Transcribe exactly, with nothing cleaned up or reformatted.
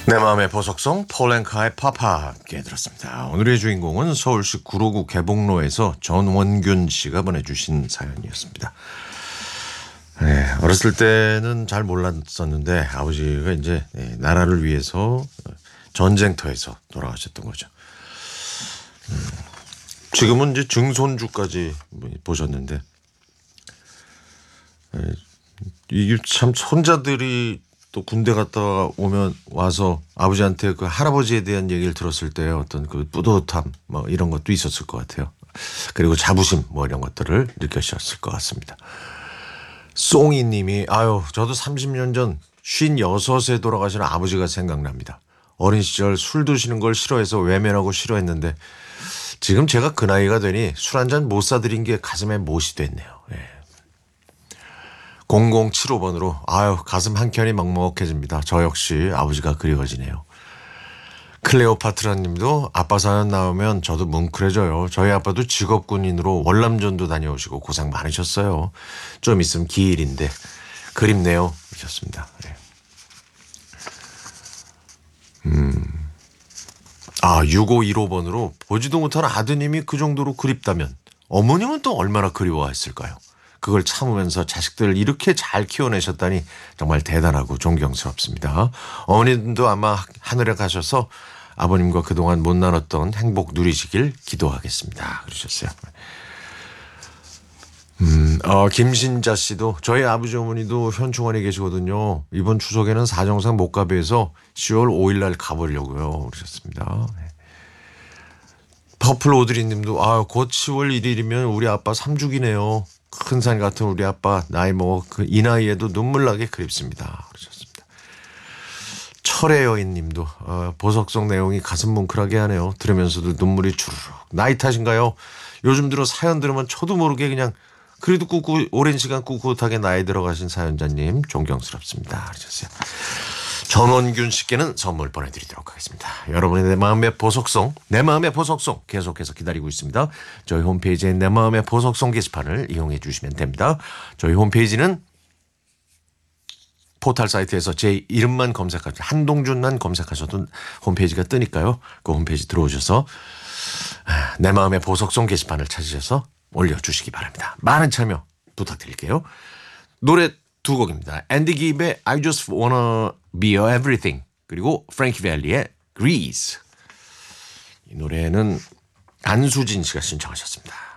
내 마음의 보석성 폴앤카의 파파 함께 들었습니다. 오늘의 주인공은 서울시 구로구 개봉로에서 전원균 씨가 보내주신 사연이었습니다. 네, 어렸을 때는 잘 몰랐었는데 아버지가 이제 나라를 위해서 전쟁터에서 돌아가셨던 거죠. 음, 지금은 이제 증손주까지 보셨는데 이게 참 손자들이 또 군대 갔다 오면 와서 아버지한테 그 할아버지에 대한 얘기를 들었을 때 어떤 그 뿌듯함 뭐 이런 것도 있었을 것 같아요. 그리고 자부심 뭐 이런 것들을 느끼셨을 것 같습니다. 송이 님이 아유 저도 삼십 년 전 쉰여섯에 돌아가신 아버지가 생각납니다. 어린 시절 술 드시는 걸 싫어해서 외면하고 싫어했는데 지금 제가 그 나이가 되니 술 한 잔 못 사드린 게 가슴에 못이 됐네요. 예. 공공칠오 번으로 아유 가슴 한켠이 먹먹해집니다. 저 역시 아버지가 그리워지네요. 클레오파트라 님도 아빠 사연 나오면 저도 뭉클해져요. 저희 아빠도 직업군인으로 월남전도 다녀오시고 고생 많으셨어요. 좀 있으면 기일인데 그립네요 하셨습니다. 네. 음. 아 육오일오 번으로 보지도 못한 아드님이 그 정도로 그립다면 어머님은 또 얼마나 그리워했을까요? 그걸 참으면서 자식들을 이렇게 잘 키워내셨다니 정말 대단하고 존경스럽습니다. 어머님도 아마 하늘에 가셔서 아버님과 그동안 못 나눴던 행복 누리시길 기도하겠습니다. 그러셨어요. 음, 어, 김신자 씨도 저희 아버지 어머니도 현충원에 계시거든요. 이번 추석에는 사정상 못 가뵈서 시월 오일 날 가보려고요. 그러셨습니다. 네. 퍼플 오드리 님도 아, 곧 시월 일일이면 우리 아빠 삼죽이네요. 큰 산 같은 우리 아빠 나이 먹어 그 이 나이에도 눈물 나게 그립습니다. 그러셨습니다. 철의 여인 님도 어, 보석성 내용이 가슴 뭉클하게 하네요. 들으면서도 눈물이 주르륵. 나이 탓인가요? 요즘 들어 사연 들으면 저도 모르게 그냥 그래도 꿋꿋 오랜 시간 꿋꿋하게 나이 들어가신 사연자님 존경스럽습니다. 그러셨어요. 전원균 씨께는 선물 보내드리도록 하겠습니다. 여러분의 내 마음의 보석송, 내 마음의 보석송 계속해서 기다리고 있습니다. 저희 홈페이지에 내 마음의 보석송 게시판을 이용해 주시면 됩니다. 저희 홈페이지는 포털 사이트에서 제 이름만 검색하셔도 한동준만 검색하셔도 홈페이지가 뜨니까요. 그 홈페이지 들어오셔서 내 마음의 보석송 게시판을 찾으셔서 올려주시기 바랍니다. 많은 참여 부탁드릴게요. 노래 두 곡입니다. 앤디 깁의 I just wanna be your everything 그리고 프랭키 밸리의 Grease. 이 노래는 안수진 씨가 신청하셨습니다.